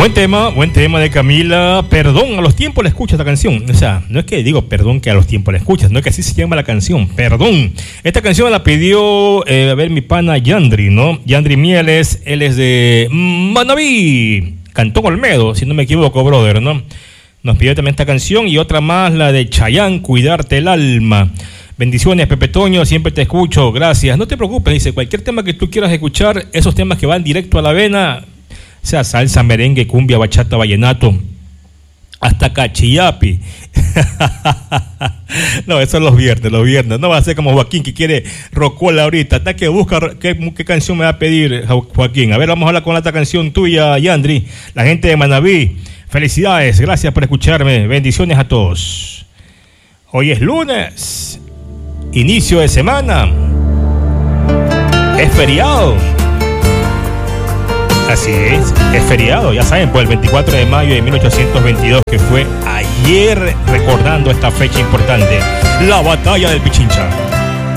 Buen tema de Camila. Perdón, a los tiempos la escuchas esta canción. O sea, no es que digo perdón que a los tiempos la escuchas, no es que así se llama la canción, perdón. Esta canción la pidió, mi pana Yandri, ¿no? Yandri Mieles, él es de Manaví, Cantón Olmedo, si no me equivoco, brother, ¿no? Nos pidió también esta canción y otra más, la de Chayán, Cuidarte el Alma. Bendiciones, Pepe Toño, siempre te escucho, gracias. No te preocupes, dice, cualquier tema que tú quieras escuchar, esos temas que van directo a la vena, sea salsa, merengue, cumbia, bachata, vallenato, hasta cachillapi. No, eso es los viernes. No va a ser como Joaquín que quiere rocola ahorita. Hasta que busca qué canción me va a pedir Joaquín. A ver, vamos a hablar con esta canción tuya, Yandri. La gente de Manaví, felicidades, gracias por escucharme. Bendiciones a todos. Hoy es lunes, inicio de semana. Es feriado. Así es feriado, ya saben, por el 24 de mayo de 1822, que fue ayer, recordando esta fecha importante, la batalla del Pichincha.